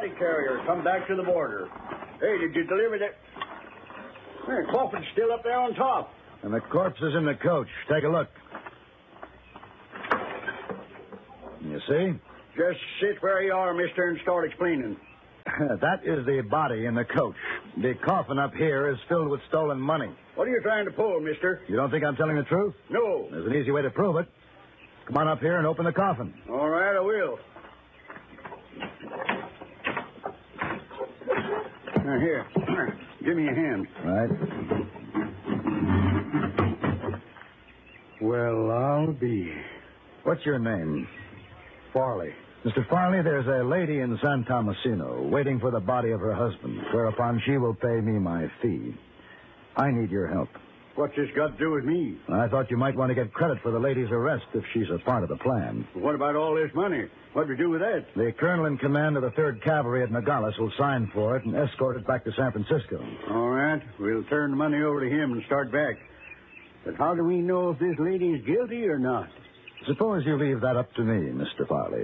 body carrier come back to the border. Hey, did you deliver that? Hey, coffin's still up there on top. And the corpse is in the coach. Take a look. You see? Just sit where you are, mister, and start explaining. That is the body in the coach. The coffin up here is filled with stolen money. What are you trying to pull, mister? You don't think I'm telling the truth? No. There's an easy way to prove it. Come on up here and open the coffin. All right, I will. Now, here. Give me a hand. Right. Well, I'll be. What's your name? Farley. Mr. Farley, there's a lady in San Tomasino waiting for the body of her husband, whereupon she will pay me my fee. I need your help. What's this got to do with me? I thought you might want to get credit for the lady's arrest if she's a part of the plan. What about all this money? What do we do with that? The colonel in command of the 3rd Cavalry at Nogales will sign for it and escort it back to San Francisco. All right. We'll turn the money over to him and start back. But how do we know if this lady is guilty or not? Suppose you leave that up to me, Mr. Farley.